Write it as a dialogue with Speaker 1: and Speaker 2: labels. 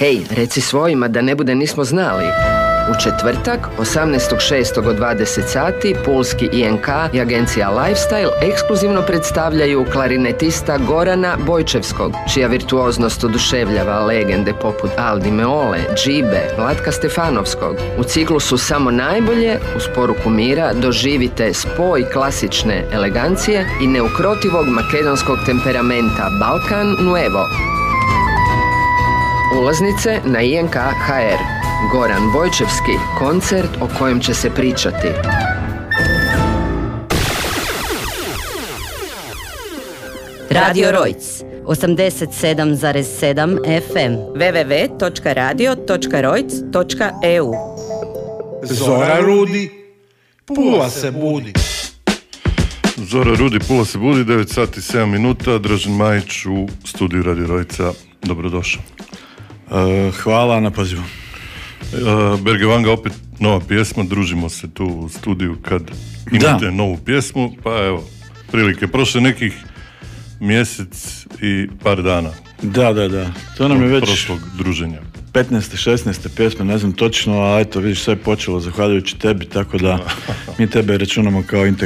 Speaker 1: Hej, reci svojima da ne bude nismo znali. U četvrtak, 18.6. od 20 sati, Pulski INK i agencija Lifestyle ekskluzivno predstavljaju klarinetista Gorana Bojčevskog, čija virtuoznost oduševljava legende poput Aldi Meole, Džibe, Vlatka Stefanovskog. U ciklusu Samo najbolje, uz poruku mira, doživite spoj klasične elegancije i neukrotivog makedonskog temperamenta Balkan Nuevo. Ulaznice na INK.hr. Goran Bojčevski, koncert o kojem će se pričati.
Speaker 2: Radio Rojc, 87,7 FM.
Speaker 3: www.radio.rojc.eu.
Speaker 4: Zora rudi, Pula se budi.
Speaker 5: Zora rudi, Pula se budi, 9 sati 7 minuta. Dražen Majić u studiju Radio Rojca. Dobrodošao.
Speaker 4: Hvala na pozivu.
Speaker 5: Bergevanga, opet nova pjesma, družimo se tu u studiju kad imate novu pjesmu, pa evo, prilike, prošle nekih mjesec i par dana.
Speaker 4: Da, to nam je već
Speaker 5: prošlog druženja.
Speaker 4: 15. 16. pjesme, ne znam točno, a eto, vidiš, sve je počelo zahvaljujući tebi, tako da mi tebe računamo kao